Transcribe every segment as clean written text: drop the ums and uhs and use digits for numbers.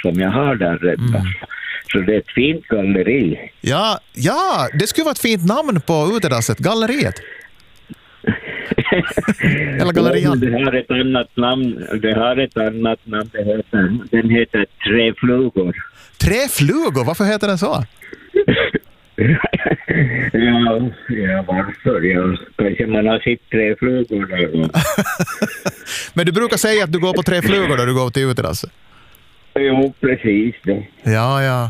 som jag har där redan. Så det är ett fint galleri. Ja, det skulle vara ett fint namn på utedasset, galleriet. Eller gallerian. Det har ett annat namn. Den heter Träflugor. Träflugor? Varför heter den så? Ja, varför? Ja, kanske man har sett träflugor där. Men du brukar säga att du går på träflugor då du går till utedasset. Jo, precis det. Ja.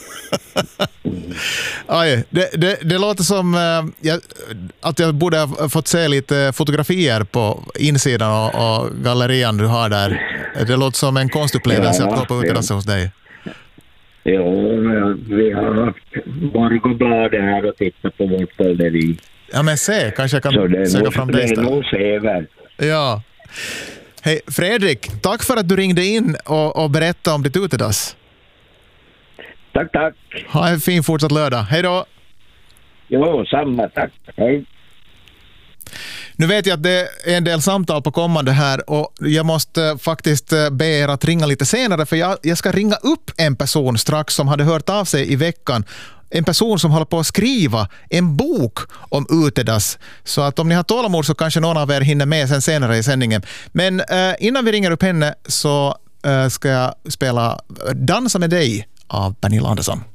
Oj, det låter som att jag borde ha fått se lite fotografier på insidan och gallerian du har där. Det låter som en konstupplevelse att gå på utedasset hos dig. Jo, vi har haft Borgobladet här och tittat på vårt galleri. Ja, men kanske jag kan söka fram det istället. Det är nog sevärd. Ja. Hej, Fredrik, tack för att du ringde in och berättade om ditt utedass. Tack. Ha en fin fortsatt lördag. Hej då. Jo, samma, tack. Hej. Nu vet jag att det är en del samtal på kommande här och jag måste faktiskt be er att ringa lite senare för jag ska ringa upp en person strax som hade hört av sig i veckan. En person som håller på att skriva en bok om utedass. Så att om ni har tålamod så kanske någon av er hinner med sen senare i sändningen. Men innan vi ringer upp henne så ska jag spela Dansa med dig av Pernilla Andersson.